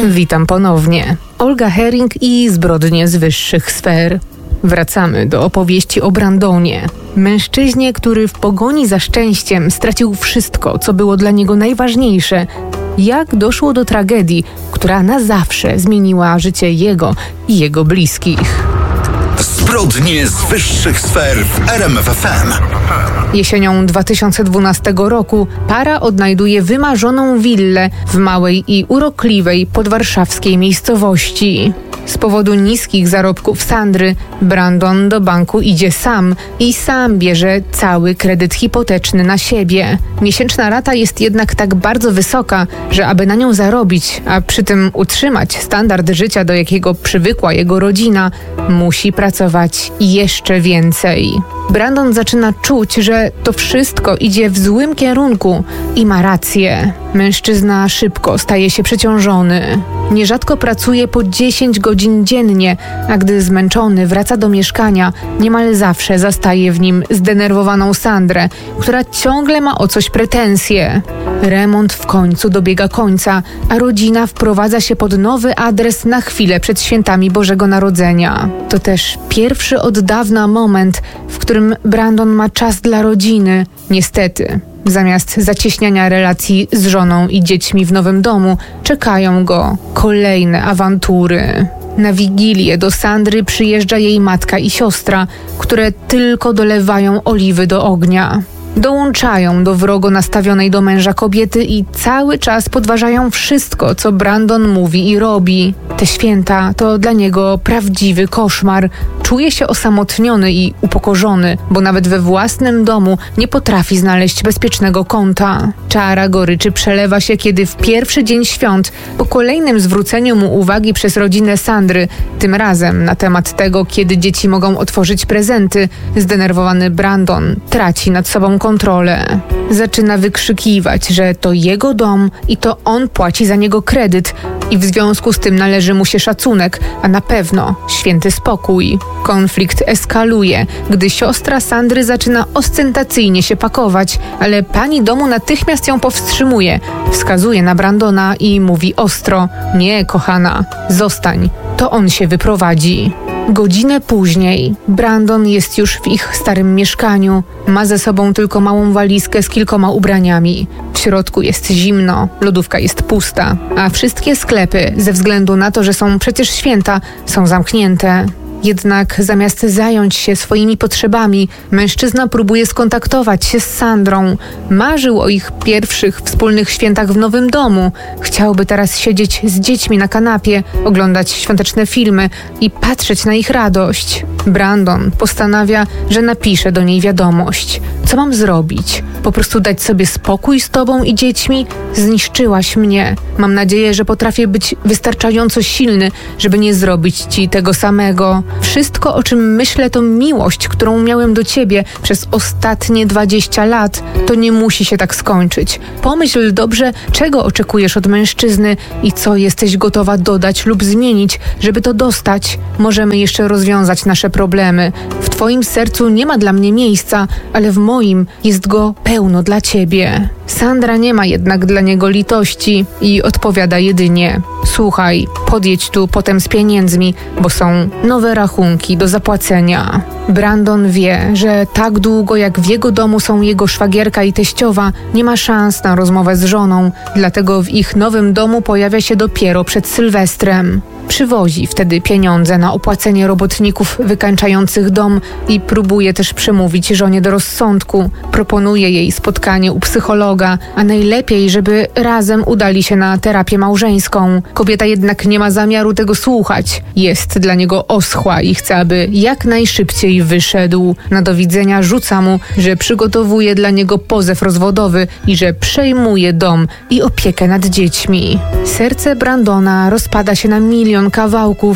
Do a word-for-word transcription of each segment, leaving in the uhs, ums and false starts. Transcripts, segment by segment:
Witam ponownie. Olga Herring i zbrodnie z wyższych sfer. Wracamy do opowieści o Brandonie. Mężczyźnie, który w pogoni za szczęściem stracił wszystko, co było dla niego najważniejsze. Jak doszło do tragedii, która na zawsze zmieniła życie jego i jego bliskich. Zbrodnie z wyższych sfer w R M F F M. Jesienią dwa tysiące dwunastego roku para odnajduje wymarzoną willę w małej i urokliwej podwarszawskiej miejscowości. Z powodu niskich zarobków Sandry, Brandon do banku idzie sam i sam bierze cały kredyt hipoteczny na siebie. Miesięczna rata jest jednak tak bardzo wysoka, że aby na nią zarobić, a przy tym utrzymać standard życia, do jakiego przywykła jego rodzina, musi pracować jeszcze więcej. Brandon zaczyna czuć, że to wszystko idzie w złym kierunku i ma rację. Mężczyzna szybko staje się przeciążony. Nierzadko pracuje po dziesięć godzin dziennie, a gdy zmęczony wraca do mieszkania, niemal zawsze zastaje w nim zdenerwowaną Sandrę, która ciągle ma o coś pretensje. Remont w końcu dobiega końca, a rodzina wprowadza się pod nowy adres na chwilę przed świętami Bożego Narodzenia. To też pierwszy od dawna moment, w którym Brandon ma czas dla rodziny. Niestety, zamiast zacieśniania relacji z żoną i dziećmi w nowym domu, czekają go kolejne awantury. Na Wigilię do Sandry przyjeżdża jej matka i siostra, które tylko dolewają oliwy do ognia. Dołączają do wrogo nastawionej do męża kobiety i cały czas podważają wszystko, co Brandon mówi i robi. Te święta to dla niego prawdziwy koszmar. Czuje się osamotniony i upokorzony, bo nawet we własnym domu nie potrafi znaleźć bezpiecznego kąta. Czara goryczy przelewa się, kiedy w pierwszy dzień świąt, po kolejnym zwróceniu mu uwagi przez rodzinę Sandry, tym razem na temat tego, kiedy dzieci mogą otworzyć prezenty, zdenerwowany Brandon traci nad sobą kontrolę. Zaczyna wykrzykiwać, że to jego dom i to on płaci za niego kredyt i w związku z tym należy mu się szacunek, a na pewno święty spokój. Konflikt eskaluje, gdy siostra Sandry zaczyna ostentacyjnie się pakować, ale pani domu natychmiast ją powstrzymuje. Wskazuje na Brandona i mówi ostro: nie, kochana, zostań, to on się wyprowadzi. Godzinę później Brandon jest już w ich starym mieszkaniu. Ma ze sobą tylko małą walizkę z kilkoma ubraniami. W środku jest zimno, lodówka jest pusta, a wszystkie sklepy, ze względu na to, że są przecież święta, są zamknięte. Jednak zamiast zająć się swoimi potrzebami, mężczyzna próbuje skontaktować się z Sandrą. Marzył o ich pierwszych wspólnych świętach w nowym domu. Chciałby teraz siedzieć z dziećmi na kanapie, oglądać świąteczne filmy i patrzeć na ich radość. Brandon postanawia, że napisze do niej wiadomość. Co mam zrobić? Po prostu dać sobie spokój z tobą i dziećmi? Zniszczyłaś mnie. Mam nadzieję, że potrafię być wystarczająco silny, żeby nie zrobić ci tego samego. Wszystko, o czym myślę, to miłość, którą miałem do ciebie przez ostatnie dwadzieścia lat. To nie musi się tak skończyć. Pomyśl dobrze, czego oczekujesz od mężczyzny i co jesteś gotowa dodać lub zmienić, żeby to dostać. Możemy jeszcze rozwiązać nasze problemy. W twoim sercu nie ma dla mnie miejsca, ale w moim jest go pełno dla ciebie. Sandra nie ma jednak dla niego litości i odpowiada jedynie: słuchaj, podjedź tu potem z pieniędzmi, bo są nowe rachunki do zapłacenia. Brandon wie, że tak długo jak w jego domu są jego szwagierka i teściowa, nie ma szans na rozmowę z żoną, dlatego w ich nowym domu pojawia się dopiero przed Sylwestrem. Przywozi wtedy pieniądze na opłacenie robotników wykańczających dom i próbuje też przemówić żonie do rozsądku. Proponuje jej spotkanie u psychologa, a najlepiej, żeby razem udali się na terapię małżeńską. Kobieta jednak nie ma zamiaru tego słuchać. Jest dla niego oschła i chce, aby jak najszybciej wyszedł. Na do widzenia rzuca mu, że przygotowuje dla niego pozew rozwodowy i że przejmuje dom i opiekę nad dziećmi. Serce Brandona rozpada się na milion kawałków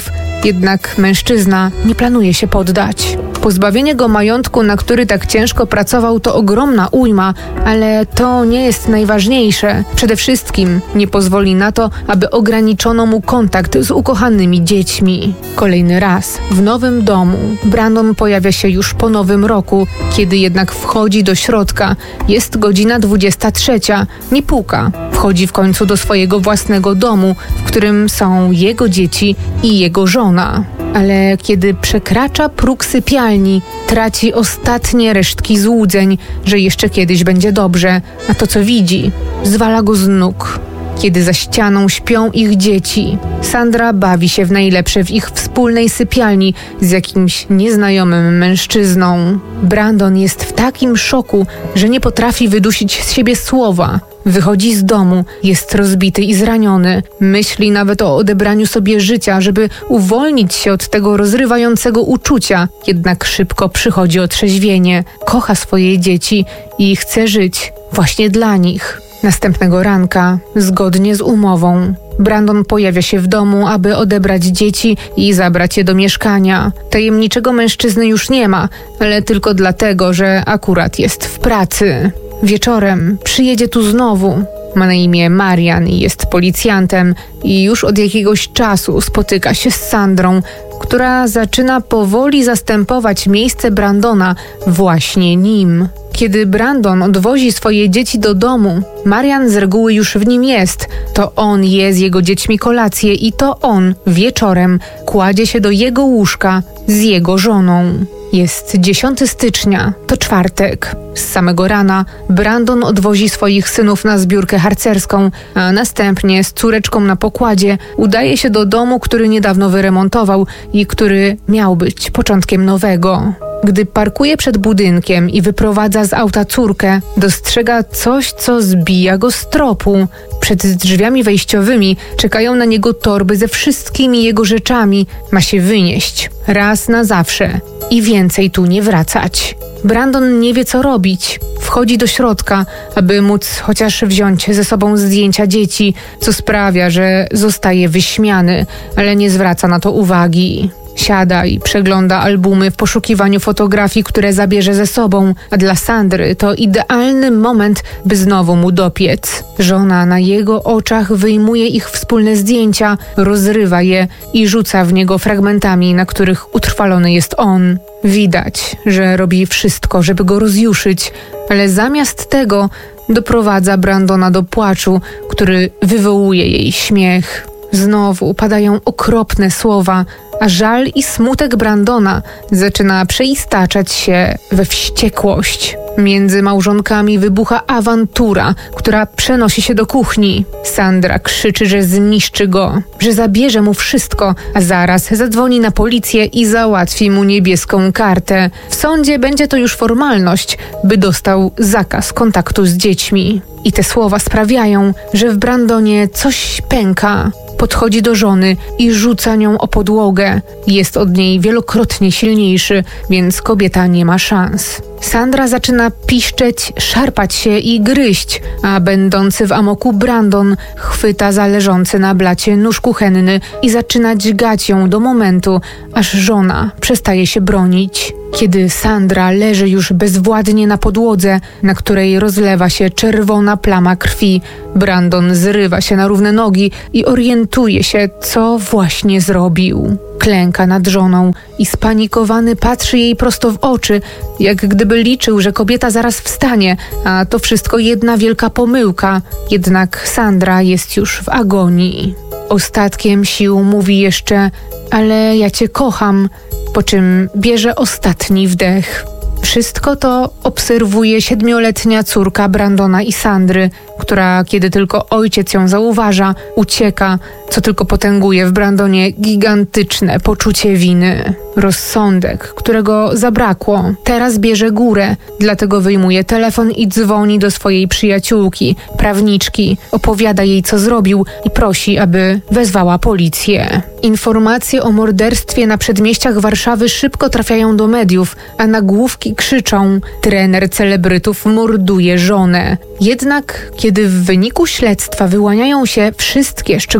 Jednak mężczyzna nie planuje się poddać. Pozbawienie go majątku, na który tak ciężko pracował, to ogromna ujma, ale to nie jest najważniejsze. Przede wszystkim nie pozwoli na to, aby ograniczono mu kontakt z ukochanymi dziećmi. Kolejny raz w nowym domu Brandon pojawia się już po nowym roku, kiedy jednak wchodzi do środka. Jest godzina dwudziesta trzecia. Nie puka. Wchodzi w końcu do swojego własnego domu, w którym są jego dzieci i jego żona. Ale kiedy przekracza próg sypialni, traci ostatnie resztki złudzeń, że jeszcze kiedyś będzie dobrze, a to, co widzi, zwala go z nóg. Kiedy za ścianą śpią ich dzieci, Sandra bawi się w najlepsze w ich wspólnej sypialni z jakimś nieznajomym mężczyzną. Brandon jest w takim szoku, że nie potrafi wydusić z siebie słowa. Wychodzi z domu, jest rozbity i zraniony. Myśli nawet o odebraniu sobie życia, żeby uwolnić się od tego rozrywającego uczucia. Jednak szybko przychodzi otrzeźwienie. Kocha swoje dzieci i chce żyć właśnie dla nich. Następnego ranka, zgodnie z umową, Brandon pojawia się w domu, aby odebrać dzieci i zabrać je do mieszkania. Tajemniczego mężczyzny już nie ma, ale tylko dlatego, że akurat jest w pracy. Wieczorem przyjedzie tu znowu. Ma na imię Marian i jest policjantem i już od jakiegoś czasu spotyka się z Sandrą, która zaczyna powoli zastępować miejsce Brandona właśnie nim. Kiedy Brandon odwozi swoje dzieci do domu, Marian z reguły już w nim jest. To on je z jego dziećmi kolację i to on wieczorem kładzie się do jego łóżka z jego żoną. Jest dziesiątego stycznia, to czwartek. Z samego rana Brandon odwozi swoich synów na zbiórkę harcerską, a następnie z córeczką na pokładzie udaje się do domu, który niedawno wyremontował i który miał być początkiem nowego. Gdy parkuje przed budynkiem i wyprowadza z auta córkę, dostrzega coś, co zbija go z tropu. Przed drzwiami wejściowymi czekają na niego torby ze wszystkimi jego rzeczami. Ma się wynieść raz na zawsze i więcej tu nie wracać. Brandon nie wie, co robić. Wchodzi do środka, aby móc chociaż wziąć ze sobą zdjęcia dzieci, co sprawia, że zostaje wyśmiany, ale nie zwraca na to uwagi. Siada i przegląda albumy w poszukiwaniu fotografii, które zabierze ze sobą, a dla Sandry to idealny moment, by znowu mu dopiec. Żona na jego oczach wyjmuje ich wspólne zdjęcia, rozrywa je i rzuca w niego fragmentami, na których utrwalony jest on. Widać, że robi wszystko, żeby go rozjuszyć, ale zamiast tego doprowadza Brandona do płaczu, który wywołuje jej śmiech. Znowu padają okropne słowa, a żal i smutek Brandona zaczyna przeistaczać się we wściekłość. Między małżonkami wybucha awantura, która przenosi się do kuchni. Sandra krzyczy, że zniszczy go, że zabierze mu wszystko, a zaraz zadzwoni na policję i załatwi mu niebieską kartę. W sądzie będzie to już formalność, by dostał zakaz kontaktu z dziećmi. I te słowa sprawiają, że w Brandonie coś pęka. Podchodzi do żony i rzuca nią o podłogę. Jest od niej wielokrotnie silniejszy, więc kobieta nie ma szans. Sandra zaczyna piszczeć, szarpać się i gryźć, a będący w amoku Brandon chwyta za leżący na blacie nóż kuchenny i zaczyna dźgać ją do momentu, aż żona przestaje się bronić. Kiedy Sandra leży już bezwładnie na podłodze, na której rozlewa się czerwona plama krwi, Brandon zrywa się na równe nogi i orientuje się, co właśnie zrobił. Klęka nad żoną i spanikowany patrzy jej prosto w oczy, jak gdyby liczył, że kobieta zaraz wstanie, a to wszystko jedna wielka pomyłka. Jednak Sandra jest już w agonii. Ostatkiem sił mówi jeszcze: ale ja cię kocham, po czym bierze ostatni wdech. Wszystko to obserwuje siedmioletnia córka Brandona i Sandry, która, kiedy tylko ojciec ją zauważa, ucieka, co tylko potęguje w Brandonie gigantyczne poczucie winy. Rozsądek, którego zabrakło, teraz bierze górę, dlatego wyjmuje telefon i dzwoni do swojej przyjaciółki, prawniczki, opowiada jej, co zrobił i prosi, aby wezwała policję. Informacje o morderstwie na przedmieściach Warszawy szybko trafiają do mediów, a nagłówki krzyczą: trener celebrytów morduje żonę. Jednak kiedy w wyniku śledztwa wyłaniają się wszystkie szczegóły sprawy,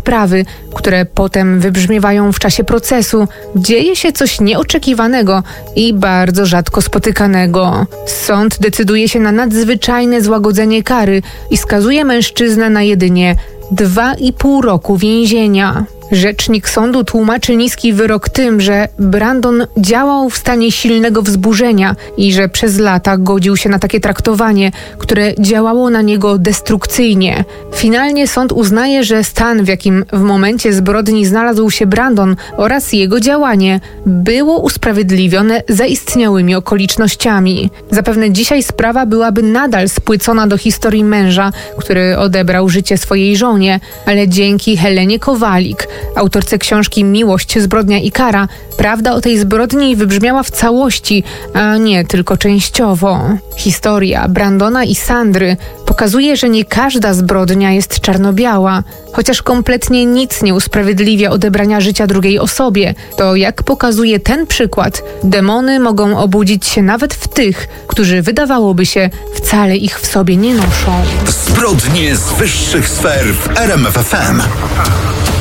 sprawy, które potem wybrzmiewają w czasie procesu, dzieje się coś nieoczekiwanego i bardzo rzadko spotykanego. Sąd decyduje się na nadzwyczajne złagodzenie kary i skazuje mężczyznę na jedynie dwa i pół roku więzienia. Rzecznik sądu tłumaczy niski wyrok tym, że Brandon działał w stanie silnego wzburzenia i że przez lata godził się na takie traktowanie, które działało na niego destrukcyjnie. Finalnie sąd uznaje, że stan, w jakim w momencie zbrodni znalazł się Brandon oraz jego działanie, było usprawiedliwione zaistniałymi okolicznościami. Zapewne dzisiaj sprawa byłaby nadal spłycona do historii męża, który odebrał życie swojej żonie, ale dzięki Helenie Kowalik, autorce książki Miłość, zbrodnia i kara, prawda o tej zbrodni wybrzmiała w całości, a nie tylko częściowo. Historia Brandona i Sandry pokazuje, że nie każda zbrodnia jest czarno-biała. Chociaż kompletnie nic nie usprawiedliwia odebrania życia drugiej osobie, to jak pokazuje ten przykład, demony mogą obudzić się nawet w tych, którzy wydawałoby się wcale ich w sobie nie noszą. Zbrodnie z wyższych sfer w R M F F M.